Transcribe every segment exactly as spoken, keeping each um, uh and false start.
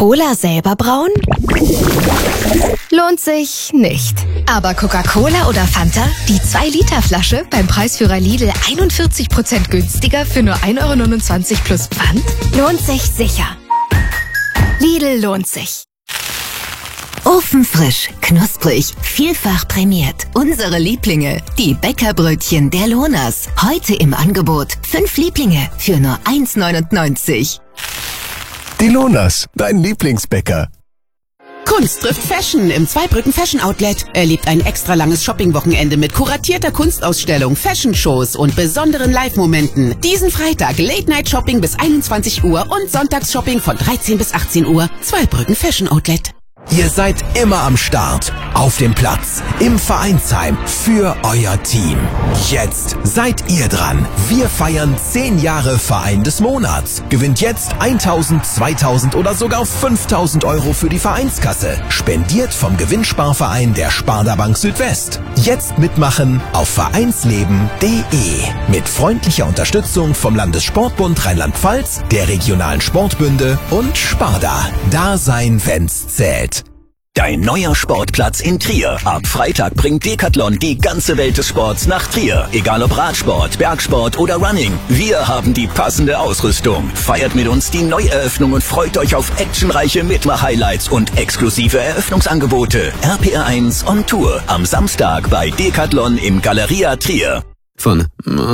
Cola selber brauen? Lohnt sich nicht. Aber Coca-Cola oder Fanta? Die zwei Liter Flasche beim Preisführer Lidl einundvierzig Prozent günstiger für nur ein Euro neunundzwanzig plus Pfand? Lohnt sich sicher. Lidl lohnt sich. Ofenfrisch, knusprig, vielfach prämiert. Unsere Lieblinge, die Bäckerbrötchen der Lohners. Heute im Angebot. Fünf Lieblinge für nur eins neunundneunzig. Die Lohners, dein Lieblingsbäcker. Kunst trifft Fashion im Zweibrücken Fashion Outlet. Erlebt ein extra langes Shoppingwochenende mit kuratierter Kunstausstellung, Fashion-Shows und besonderen Live-Momenten. Diesen Freitag Late-Night-Shopping bis einundzwanzig Uhr und Sonntagsshopping von dreizehn bis achtzehn Uhr. Zweibrücken Fashion Outlet. Ihr seid immer am Start, auf dem Platz, im Vereinsheim, für euer Team. Jetzt seid ihr dran. Wir feiern zehn Jahre Verein des Monats. Gewinnt jetzt tausend, zweitausend oder sogar fünftausend Euro für die Vereinskasse. Spendiert vom Gewinnsparverein der Sparda Bank Südwest. Jetzt mitmachen auf vereinsleben punkt de. Mit freundlicher Unterstützung vom Landessportbund Rheinland-Pfalz, der regionalen Sportbünde und Sparda. Da sein, wenn's zählt. Dein neuer Sportplatz in Trier. Ab Freitag bringt Decathlon die ganze Welt des Sports nach Trier. Egal ob Radsport, Bergsport oder Running. Wir haben die passende Ausrüstung. Feiert mit uns die Neueröffnung und freut euch auf actionreiche Mitmach-Highlights und exklusive Eröffnungsangebote. R P R eins on Tour. Am Samstag bei Decathlon im Galeria Trier. Von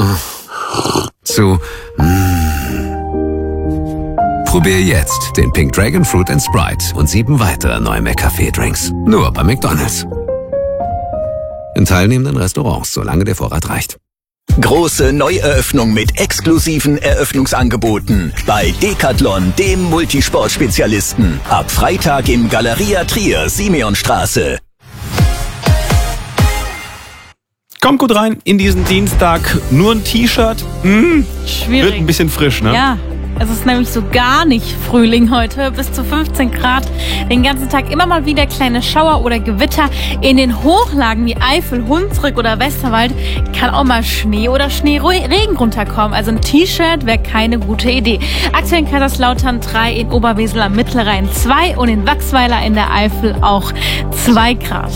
zu Probier jetzt den Pink Dragon Fruit and Sprite und sieben weitere neue McCafé-Drinks. Nur bei McDonald's. In teilnehmenden Restaurants, solange der Vorrat reicht. Große Neueröffnung mit exklusiven Eröffnungsangeboten bei Decathlon, dem Multisport-Spezialisten. Ab Freitag im Galeria Trier, Simeonstraße. Kommt gut rein in diesen Dienstag. Nur ein T-Shirt. Hm, Schwierig. Wird ein bisschen frisch, ne? Ja. Es ist nämlich so gar nicht Frühling heute, bis zu fünfzehn Grad. Den ganzen Tag immer mal wieder kleine Schauer oder Gewitter. In den Hochlagen wie Eifel, Hunsrück oder Westerwald kann auch mal Schnee oder Schneeregen runterkommen. Also ein T-Shirt wäre keine gute Idee. Aktuell in Kaiserslautern drei, in Oberwesel am Mittelrhein zwei und in Wachsweiler in der Eifel auch zwei Grad.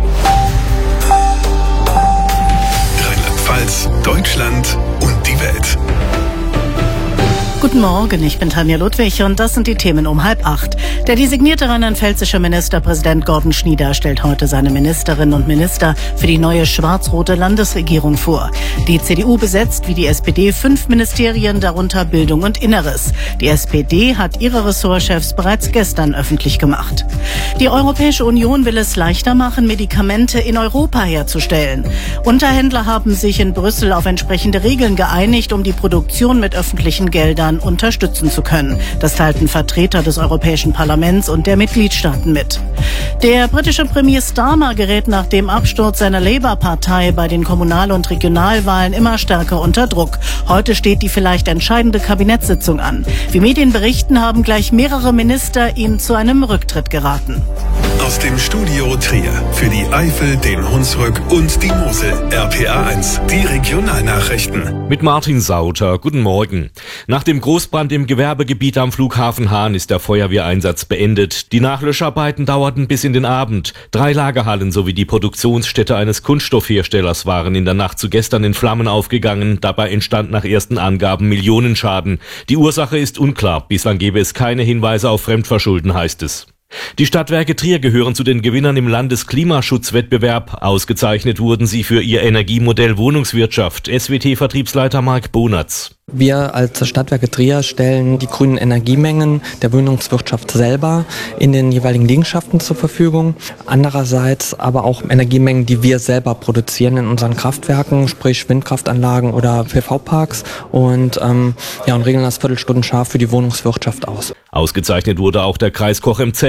Rheinland-Pfalz, Deutschland und die Welt. Guten Morgen, ich bin Tanja Ludwig und das sind die Themen um halb acht. Der designierte rheinland-pfälzische Ministerpräsident Gordon Schnieder stellt heute seine Ministerinnen und Minister für die neue schwarz-rote Landesregierung vor. Die C D U besetzt wie die S P D fünf Ministerien, darunter Bildung und Inneres. Die S P D hat ihre Ressortchefs bereits gestern öffentlich gemacht. Die Europäische Union will es leichter machen, Medikamente in Europa herzustellen. Unterhändler haben sich in Brüssel auf entsprechende Regeln geeinigt, um die Produktion mit öffentlichen Geldern unterstützen zu können. Das teilten Vertreter des Europäischen Parlaments und der Mitgliedstaaten mit. Der britische Premier Starmer gerät nach dem Absturz seiner Labour-Partei bei den Kommunal- und Regionalwahlen immer stärker unter Druck. Heute steht die vielleicht entscheidende Kabinettssitzung an. Wie Medien berichten, haben gleich mehrere Minister ihm zu einem Rücktritt geraten. Aus dem Studio Trier für die Eifel, den Hunsrück und die Mosel. R P R eins, die Regionalnachrichten. Mit Martin Sauter. Guten Morgen. Nach dem Großbrand im Gewerbegebiet am Flughafen Hahn ist der Feuerwehreinsatz beendet. Die Nachlöscharbeiten dauerten bis in den Abend. Drei Lagerhallen sowie die Produktionsstätte eines Kunststoffherstellers waren in der Nacht zu gestern in Flammen aufgegangen. Dabei entstand nach ersten Angaben Millionenschaden. Die Ursache ist unklar. Bislang gebe es keine Hinweise auf Fremdverschulden, heißt es. Die Stadtwerke Trier gehören zu den Gewinnern im Landesklimaschutzwettbewerb. Ausgezeichnet wurden sie für ihr Energiemodell Wohnungswirtschaft. S W T-Vertriebsleiter Marc Bonatz. Wir als Stadtwerke Trier stellen die grünen Energiemengen der Wohnungswirtschaft selber in den jeweiligen Liegenschaften zur Verfügung. Andererseits aber auch Energiemengen, die wir selber produzieren in unseren Kraftwerken, sprich Windkraftanlagen oder P V-Parks und, ähm, ja, und regeln das viertelstundenscharf für die Wohnungswirtschaft aus. Ausgezeichnet wurde auch der Kreis Cochem-Zell.